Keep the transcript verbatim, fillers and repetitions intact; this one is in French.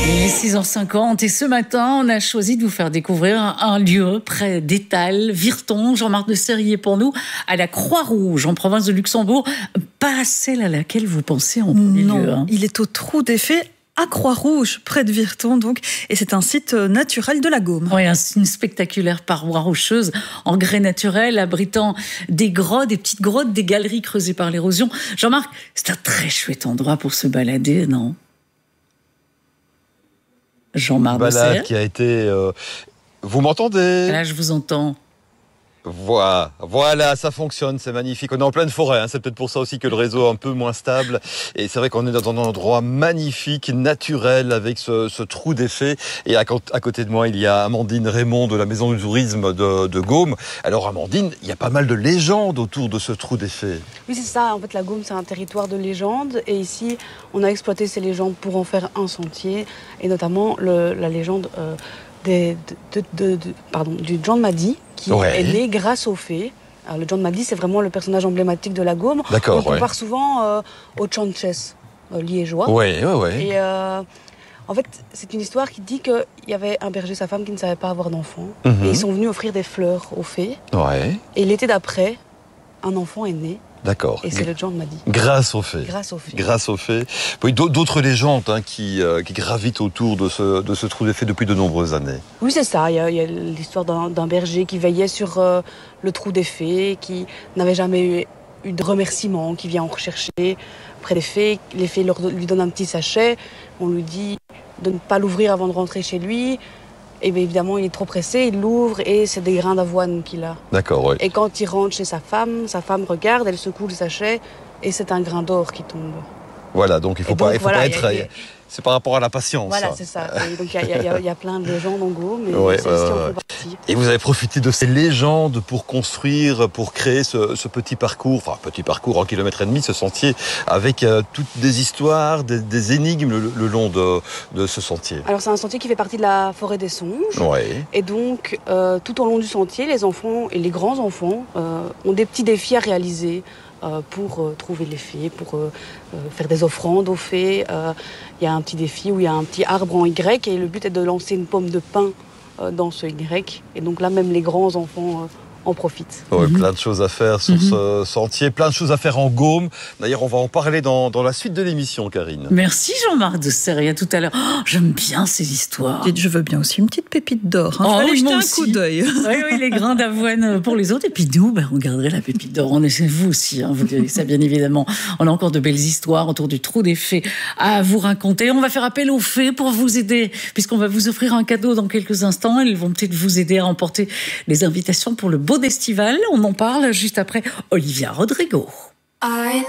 Il est six heures cinquante et ce matin, on a choisi de vous faire découvrir un lieu près d'Étal, Virton. Jean-Marc de Serrier pour nous, à la Croix-Rouge, en province de Luxembourg. Pas celle à laquelle vous pensez en premier non, lieu. Hein. Il est au Trou des Fées, à Croix-Rouge, près de Virton, donc, et c'est un site naturel de la Gaume. Oui, une spectaculaire paroi rocheuse en grès naturel, abritant des grottes, des petites grottes, des galeries creusées par l'érosion. Jean-Marc, c'est un très chouette endroit pour se balader, non ? Jean-Marc de Serrier. Balade qui a été... Euh... Vous m'entendez ? Là, je vous entends. Voilà, voilà, ça fonctionne, c'est magnifique. On est en pleine forêt, hein. C'est peut-être pour ça aussi que le réseau est un peu moins stable. Et c'est vrai qu'on est dans un endroit magnifique, naturel, avec ce, ce Trou des Fées. Et à, à côté de moi, il y a Amandine Raymond de la Maison du Tourisme de, de Gaume. Alors Amandine, il y a pas mal de légendes autour de ce Trou des Fées. Oui, c'est ça. En fait, la Gaume, c'est un territoire de légendes. Et ici, on a exploité ces légendes pour en faire un sentier. Et notamment le, la légende euh, des, de, de, de, de, pardon, du John Maddy, qui ouais. est né grâce aux fées. Alors, le John Maddy, c'est vraiment le personnage emblématique de la Gaume. D'accord, on le compare ouais. souvent euh, au Tchanches euh, liégeois. Oui, oui, oui. Et euh, en fait, c'est une histoire qui dit qu'il y avait un berger et sa femme qui ne savaient pas avoir d'enfant. Mm-hmm. Et ils sont venus offrir des fleurs aux fées. Ouais. Et l'été d'après, un enfant est né. D'accord. Et c'est le John Maddy. Grâce aux fées. Grâce aux fées. Grâce aux fées. Oui, d'autres légendes hein, qui, euh, qui gravitent autour de ce, de ce Trou des Fées depuis de nombreuses années. Oui, c'est ça. Il y a, il y a l'histoire d'un berger qui veillait sur euh, le Trou des Fées, qui n'avait jamais eu, eu de remerciement, qui vient en rechercher près des fées. Les fées leur, lui donnent un petit sachet. On lui dit de ne pas l'ouvrir avant de rentrer chez lui. Et bien évidemment, il est trop pressé, il l'ouvre et c'est des grains d'avoine qu'il a. D'accord, oui. Et quand il rentre chez sa femme, sa femme regarde, elle secoue le sachet et c'est un grain d'or qui tombe. Voilà, donc il ne faut, pas, il faut voilà, pas être... A, a... C'est par rapport à la patience. Voilà, c'est ça. Et donc il y, y, y a plein de légendes en Gaume, mais ouais, c'est ouais, ce qui ouais. en fait partie. Et vous avez profité de ces légendes pour construire, pour créer ce, ce petit parcours, enfin petit parcours en kilomètre et demi, ce sentier, avec euh, toutes des histoires, des, des énigmes le, le long de, de ce sentier. Alors c'est un sentier qui fait partie de la forêt des songes. Ouais. Et donc euh, tout au long du sentier, les enfants et les grands enfants euh, ont des petits défis à réaliser. Euh, pour euh, trouver les fées, pour euh, euh, faire des offrandes aux fées. Il euh, y a un petit défi où il y a un petit arbre en Y et le but est de lancer une pomme de pin euh, dans ce Y. Et donc là, même les grands enfants euh, en profitent. Ouais, mmh. Plein de choses à faire sur mmh. ce sentier, plein de choses à faire en Gaume. D'ailleurs, on va en parler dans, dans la suite de l'émission, Karine. Merci Jean-Marc de Serrier, à tout à l'heure. Oh, j'aime bien ces histoires. Je veux bien aussi une petite pépite d'or. Hein. Oh, Allez oui, jeter un aussi. coup d'œil. Oui, oui, les grains d'avoine pour les autres. Et puis nous, ben, on garderait la pépite d'or. On est vous aussi, hein, vous direz ça bien évidemment. On a encore de belles histoires autour du Trou des Fées à vous raconter. On va faire appel aux fées pour vous aider, puisqu'on va vous offrir un cadeau dans quelques instants. Elles vont peut-être vous aider à remporter les invitations pour le Beau d'Estival. On en parle juste après Olivia Rodrigo.